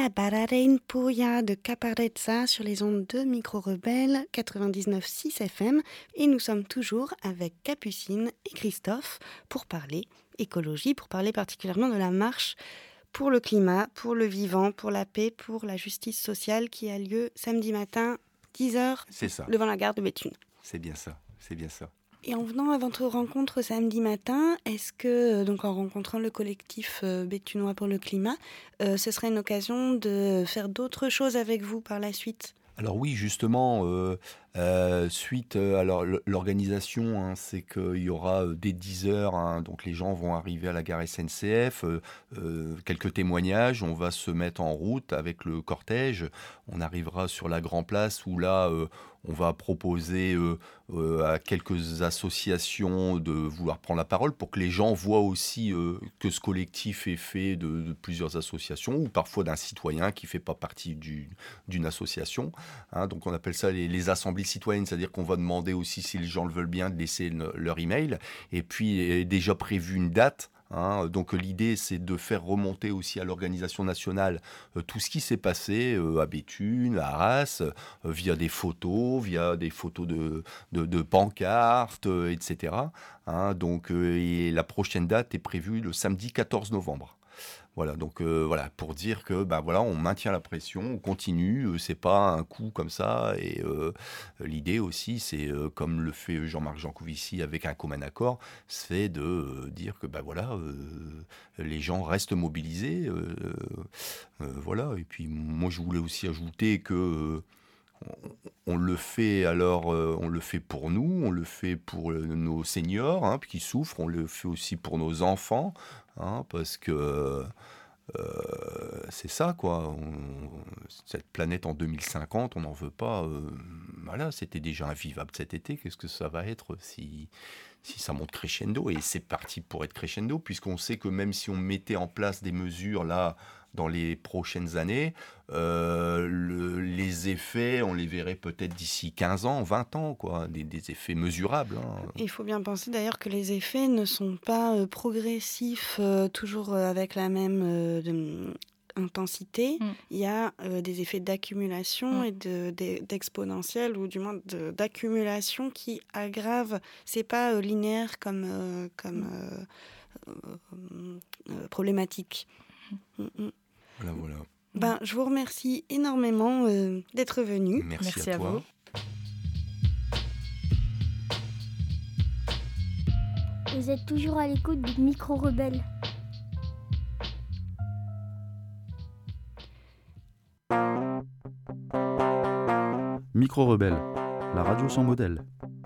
Bararain Pouya de Caparezza sur les ondes de Micro Rebelle 99.6 FM et nous sommes toujours avec Capucine et Christophe pour parler écologie, pour parler particulièrement de la marche pour le climat, pour le vivant, pour la paix, pour la justice sociale qui a lieu samedi matin 10h devant la gare de Béthune. C'est bien ça, c'est bien ça. Et en venant à votre rencontre samedi matin, est-ce que, donc en rencontrant le collectif Béthunois pour le climat, ce serait une occasion de faire d'autres choses avec vous par la suite ? Alors oui, justement, suite alors l'organisation, hein, c'est qu'il y aura dès 10h, hein, donc les gens vont arriver à la gare SNCF, quelques témoignages, on va se mettre en route avec le cortège, on arrivera sur la Grand Place où là, on va proposer à quelques associations de vouloir prendre la parole pour que les gens voient aussi que ce collectif est fait de plusieurs associations ou parfois d'un citoyen qui ne fait pas partie d'une association. Hein, donc on appelle ça les assemblées citoyennes, c'est-à-dire qu'on va demander aussi, si les gens le veulent bien, de laisser leur email. Et puis est déjà prévu une date. Hein, donc l'idée, c'est de faire remonter aussi à l'organisation nationale tout ce qui s'est passé à Béthune, à Arras, via des photos de pancartes, etc. Hein, donc et la prochaine date est prévue le samedi 14 novembre. Voilà, donc voilà, pour dire que voilà, on maintient la pression, on continue, c'est pas un coup comme ça, et l'idée aussi, c'est comme le fait Jean-Marc Jancovici avec un commun accord, c'est de dire que voilà, les gens restent mobilisés, voilà, et puis moi je voulais aussi ajouter que on le fait on le fait pour nous, on le fait pour nos seniors hein, qui souffrent, on le fait aussi pour nos enfants, hein, parce que c'est ça quoi. Cette planète en 2050, on n'en veut pas. Voilà, c'était déjà invivable cet été. Qu'est-ce que ça va être si ça monte crescendo? Et c'est parti pour être crescendo, puisqu'on sait que même si on mettait en place des mesures là dans les prochaines années, les effets, on les verrait peut-être d'ici 15 ans, 20 ans, quoi, des effets mesurables. Hein. Il faut bien penser d'ailleurs que les effets ne sont pas progressifs, toujours avec la même intensité. Il y a des effets d'accumulation et d'exponentielle, ou du moins d'accumulation qui aggravent. C'est pas linéaire comme problématique. Voilà. Je vous remercie énormément d'être venu. Merci à toi. Vous. Vous êtes toujours à l'écoute du Micro Rebelle. Micro Rebelle, la radio sans modèle.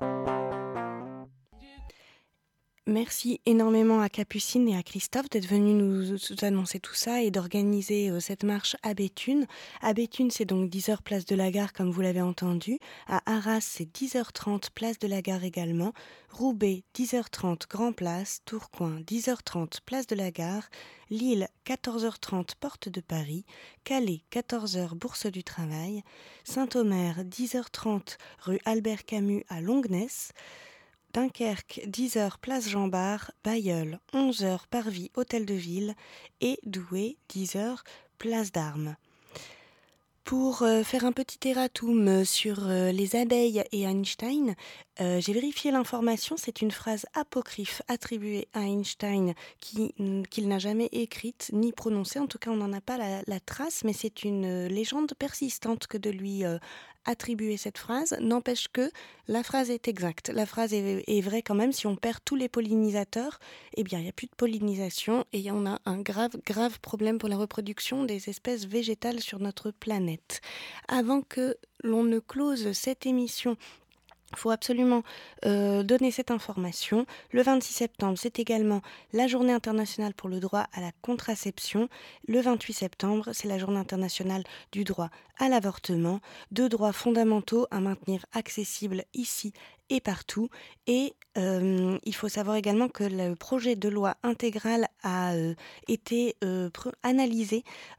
Merci énormément à Capucine et à Christophe d'être venus nous annoncer tout ça et d'organiser cette marche à Béthune. À Béthune, c'est donc 10h place de la Gare, comme vous l'avez entendu. À Arras, c'est 10h30 place de la Gare également. Roubaix, 10h30 Grand Place. Tourcoing, 10h30 place de la Gare. Lille, 14h30 porte de Paris. Calais, 14h Bourse du Travail. Saint-Omer, 10h30 rue Albert Camus à Longnes. Dunkerque, 10h, place Jean-Bart, Bailleul, 11h, Parvis, Hôtel de Ville, et Douai, 10h, place d'Armes. Pour faire un petit erratum sur les abeilles et Einstein, j'ai vérifié l'information, c'est une phrase apocryphe attribuée à Einstein qu'il n'a jamais écrite ni prononcée, en tout cas on n'en a pas la trace, mais c'est une légende persistante que de lui attribuer cette phrase. N'empêche que la phrase est exacte, la phrase est vraie quand même. Si on perd tous les pollinisateurs, eh bien il n'y a plus de pollinisation et on a un grave problème pour la reproduction des espèces végétales sur notre planète. Avant que l'on ne close cette émission, il faut absolument donner cette information. Le 26 septembre, c'est également la journée internationale pour le droit à la contraception. Le 28 septembre, c'est la journée internationale du droit à l'avortement. 2 droits fondamentaux à maintenir accessibles ici et partout. Et il faut savoir également que le projet de loi intégral a été analysé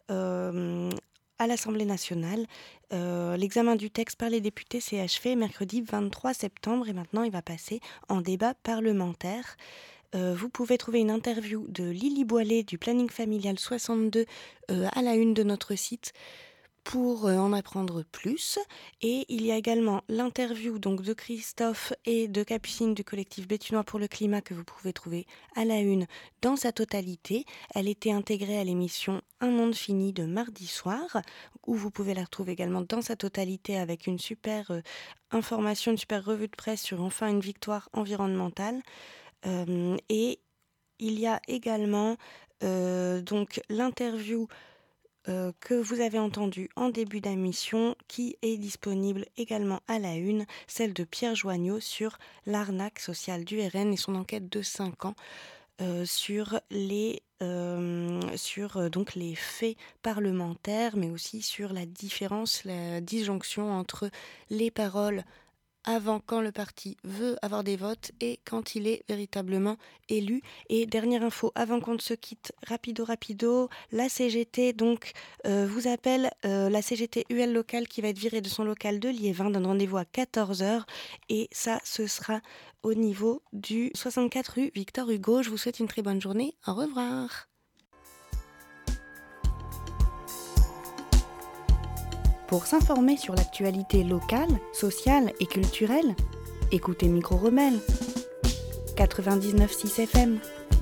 à l'Assemblée nationale. L'examen du texte par les députés s'est achevé mercredi 23 septembre et maintenant il va passer en débat parlementaire. vous pouvez trouver une interview de Lily Boilet du Planning Familial 62 à la une de notre site pour en apprendre plus. Et il y a également l'interview donc de Christophe et de Capucine du collectif Béthunois pour le climat que vous pouvez trouver à la une dans sa totalité. Elle était intégrée à l'émission Un monde fini de mardi soir, où vous pouvez la retrouver également dans sa totalité avec une super information, une super revue de presse sur enfin une victoire environnementale. Et il y a également donc l'interview que vous avez entendu en début d'émission, qui est disponible également à la une, celle de Pierre Joignot sur l'arnaque sociale du RN et son enquête de 5 ans sur donc les faits parlementaires, mais aussi sur la différence, la disjonction entre les paroles avant, quand le parti veut avoir des votes et quand il est véritablement élu. Et dernière info, avant qu'on ne se quitte, rapido, la CGT donc vous appelle, la CGT UL locale qui va être virée de son local de Liévin, donne rendez-vous à 14h et ça, ce sera au niveau du 64 rue Victor Hugo. Je vous souhaite une très bonne journée. Au revoir. Pour s'informer sur l'actualité locale, sociale et culturelle, écoutez Micro Rebelle 99.6 FM.